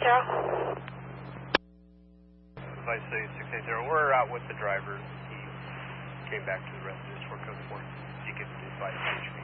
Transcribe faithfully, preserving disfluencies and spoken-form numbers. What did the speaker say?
zero. Advice City six eight zero. We're out with the driver. He came back to the residence for code four. You can advise H P.